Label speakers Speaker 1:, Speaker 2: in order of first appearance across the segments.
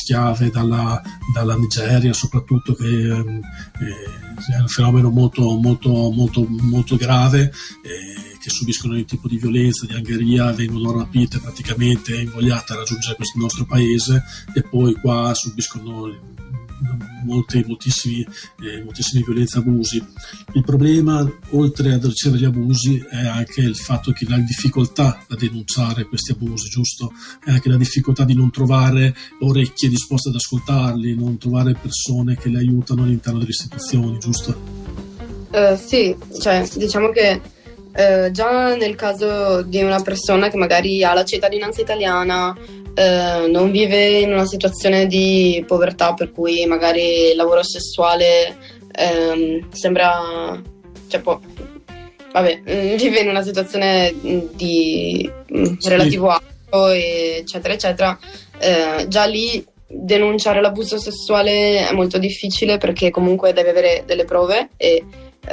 Speaker 1: schiave dalla Nigeria, soprattutto, che è un fenomeno molto grave, che subiscono ogni tipo di violenza, di angheria, vengono rapite praticamente e invogliate a raggiungere questo nostro paese, e poi qua subiscono moltissime violenze e abusi. Il problema, oltre ad ricevere gli abusi, è anche il fatto che la difficoltà a denunciare questi abusi, giusto? È anche la difficoltà di non trovare orecchie disposte ad ascoltarli, non trovare persone che le aiutano all'interno delle istituzioni, giusto?
Speaker 2: Sì, cioè diciamo che già nel caso di una persona che magari ha la cittadinanza italiana, non vive in una situazione di povertà, per cui magari il lavoro sessuale sembra, cioè vive in una situazione di relativo alto, eccetera eccetera, già lì denunciare l'abuso sessuale è molto difficile, perché comunque deve avere delle prove, e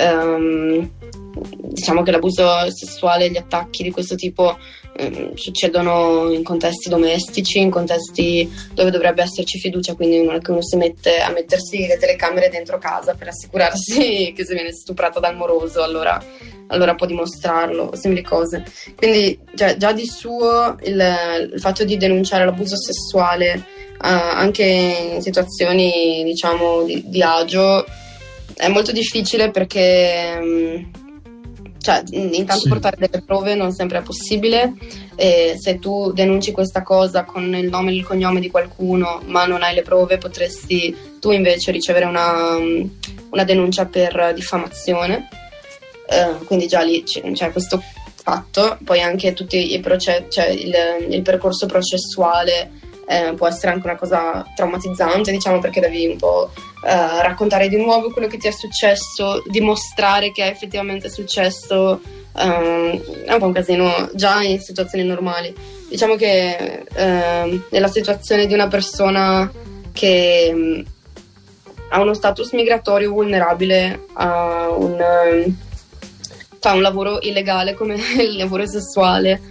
Speaker 2: diciamo che l'abuso sessuale, gli attacchi di questo tipo succedono in contesti domestici, in contesti dove dovrebbe esserci fiducia, quindi non è che uno si mette a mettersi le telecamere dentro casa per assicurarsi che se viene stuprata dal moroso allora può dimostrarlo, simili cose. Quindi già di suo il fatto di denunciare l'abuso sessuale anche in situazioni, diciamo, di agio è molto difficile, perché intanto portare delle prove non sempre è possibile, e se tu denunci questa cosa con il nome e il cognome di qualcuno ma non hai le prove, potresti tu invece ricevere una denuncia per diffamazione, quindi già lì c'è questo fatto. Poi anche tutti i il percorso processuale può essere anche una cosa traumatizzante, diciamo, perché devi un po' raccontare di nuovo quello che ti è successo, dimostrare che è effettivamente successo. È un po' un casino già in situazioni normali. Diciamo che nella situazione di una persona che ha uno status migratorio vulnerabile, fa un lavoro illegale come il lavoro sessuale,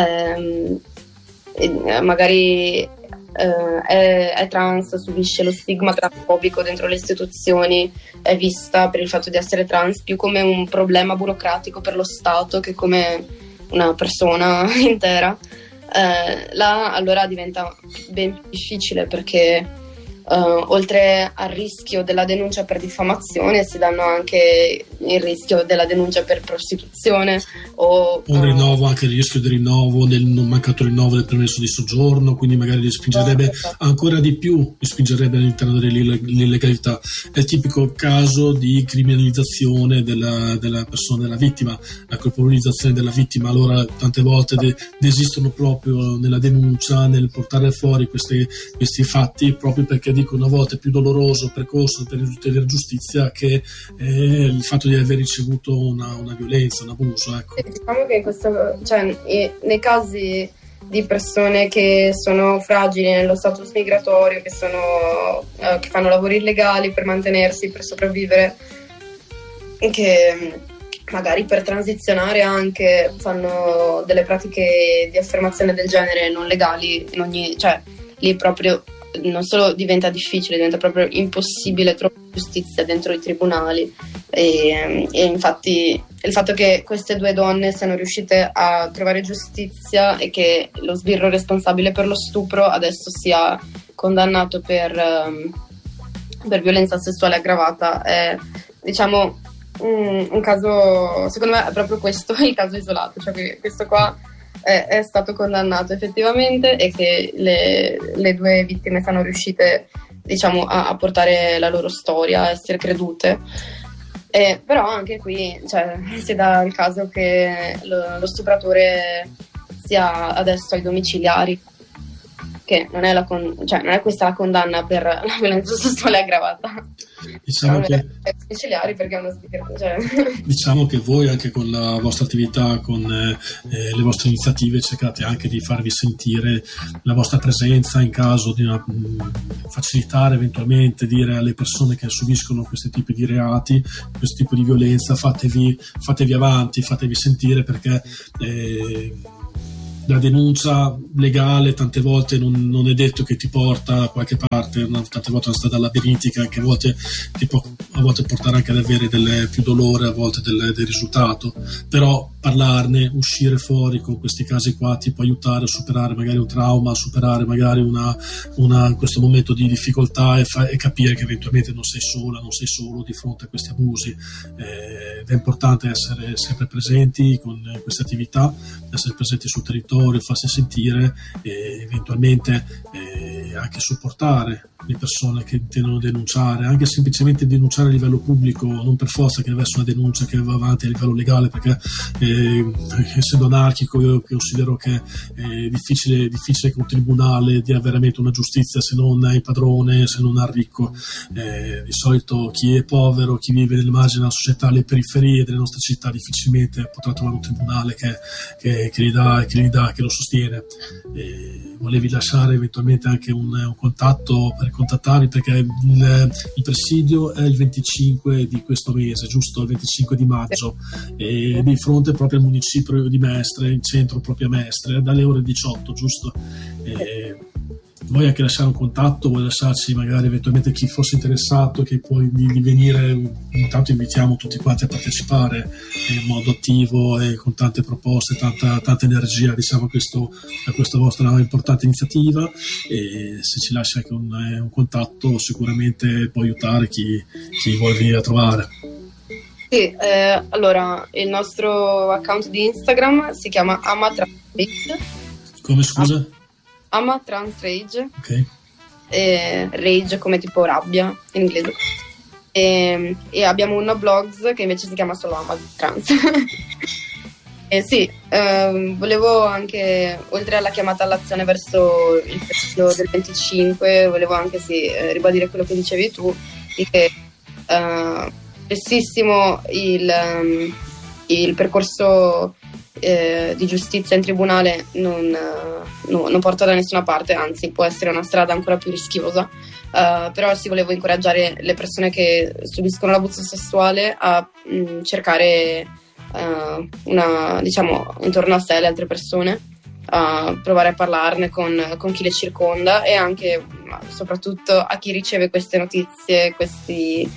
Speaker 2: magari è trans, subisce lo stigma transfobico dentro le istituzioni, è vista per il fatto di essere trans più come un problema burocratico per lo Stato che come una persona intera, là allora diventa ben più difficile, perché oltre al rischio della denuncia per diffamazione si danno anche il rischio della denuncia per prostituzione o
Speaker 1: un rinnovo, anche il rischio del rinnovo, del non mancato rinnovo del permesso di soggiorno, quindi magari li spingerebbe ancora di più, li spingerebbe all'interno dell'illegalità. È il tipico caso di criminalizzazione della persona, della vittima, la colpevolizzazione della vittima. Allora tante volte desistono proprio nella denuncia, nel portare fuori questi fatti, proprio perché dicono a volte è più doloroso il percorso per ottenere giustizia che il fatto di aver ricevuto una violenza, un abuso, ecco.
Speaker 2: Diciamo che nei casi di persone che sono fragili nello status migratorio, che fanno lavori illegali per mantenersi, per sopravvivere, che magari per transizionare anche fanno delle pratiche di affermazione del genere non legali, lì proprio non solo diventa difficile, diventa proprio impossibile trovare giustizia dentro i tribunali, e infatti il fatto che queste due donne siano riuscite a trovare giustizia e che lo sbirro responsabile per lo stupro adesso sia condannato per violenza sessuale aggravata è, diciamo, un caso, secondo me è proprio questo il caso isolato, cioè che questo qua è stato condannato effettivamente e che le due vittime sono riuscite, diciamo, a portare la loro storia, a essere credute. Però anche qui si dà il caso che lo stupratore sia adesso ai domiciliari, che non è questa la condanna per la violenza sessuale aggravata.
Speaker 1: Diciamo che
Speaker 2: domiciliari perché è uno sbirro,
Speaker 1: Diciamo che voi anche con la vostra attività, con le vostre iniziative, cercate anche di farvi sentire la vostra presenza in caso di facilitare eventualmente, dire alle persone che subiscono questi tipi di reati, questo tipo di violenza, fatevi avanti, fatevi sentire, perché la denuncia legale tante volte non è detto che ti porta da qualche parte, tante volte è una strada labirintica che a volte ti può portare anche ad avere più dolore, a volte del risultato, però parlarne, uscire fuori con questi casi qua ti può aiutare a superare magari un trauma, a superare magari questo momento di difficoltà e capire che eventualmente non sei sola, non sei solo di fronte a questi abusi. Ed è importante essere sempre presenti con queste attività, essere presenti sul territorio, farsi sentire e eventualmente anche supportare le persone che intendono denunciare, anche semplicemente denunciare a livello pubblico, non per forza che deve essere una denuncia che va avanti a livello legale, perché essendo anarchico io considero che è difficile che un tribunale dia veramente una giustizia se non ha il padrone, se non ha il ricco. Di solito chi è povero, chi vive nelle margini della società, alle periferie delle nostre città, difficilmente potrà trovare un tribunale che che lo sostiene. Volevi lasciare eventualmente anche un contatto per contattarvi, perché il presidio è il 25 di questo mese, giusto? Il 25 di maggio, e di fronte proprio al municipio di Mestre, in centro proprio a Mestre, dalle ore 18, giusto? Vuoi anche lasciare un contatto, vuoi lasciarci magari eventualmente chi fosse interessato, che puoi di venire, intanto invitiamo tutti quanti a partecipare in modo attivo e con tante proposte, tanta energia, diciamo, a questa vostra importante iniziativa, e se ci lasci anche un contatto sicuramente può aiutare chi vuole venire a trovare.
Speaker 2: Sì, allora il nostro account di Instagram si chiama AmaTransRage.
Speaker 1: Come, scusa?
Speaker 2: AmaTransRage.
Speaker 1: Ok.
Speaker 2: Rage come tipo rabbia in inglese. E abbiamo una blogs che invece si chiama solo AmaTrans. Sì, volevo anche, oltre alla chiamata all'azione verso il periodo del 25, volevo anche ribadire quello che dicevi tu, che spessissimo il percorso di giustizia in tribunale non porta da nessuna parte, anzi può essere una strada ancora più rischiosa, però volevo incoraggiare le persone che subiscono l'abuso sessuale a cercare intorno a sé le altre persone, a provare a parlarne con chi le circonda, e anche soprattutto a chi riceve queste notizie, questi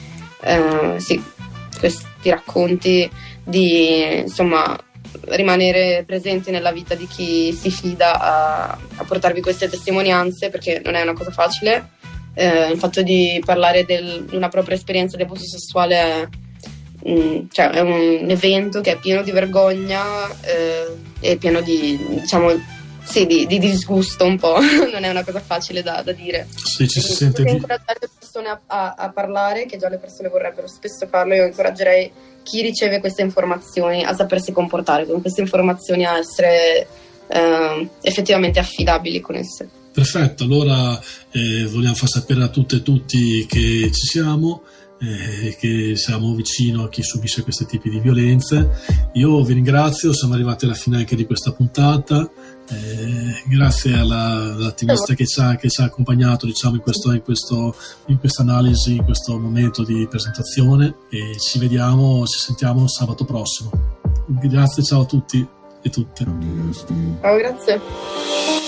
Speaker 2: racconti, di insomma rimanere presenti nella vita di chi si fida a portarvi queste testimonianze, perché non è una cosa facile. Il fatto di parlare di una propria esperienza di abuso sessuale è un evento che è pieno di vergogna, è pieno di disgusto un po'. Non è una cosa facile da dire.
Speaker 1: Sì, ci si sente
Speaker 2: incoraggiare le persone a parlare, che già le persone vorrebbero spesso farlo. Io incoraggerei chi riceve queste informazioni a sapersi comportare con queste informazioni, a essere effettivamente affidabili con esse.
Speaker 1: Perfetto, allora vogliamo far sapere a tutte e tutti che ci siamo, che siamo vicino a chi subisce questi tipi di violenze. Io vi ringrazio, siamo arrivati alla fine anche di questa puntata, grazie all'attivista che ci ha accompagnato, diciamo, in questa analisi, in questo momento di presentazione, e ci sentiamo sabato prossimo. Grazie, ciao a tutti e tutte.
Speaker 2: Ciao, grazie.